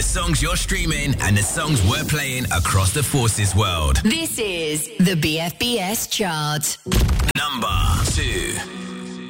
The songs you're streaming and the songs we're playing across the Forces world. This is the BFBS chart. Number 2.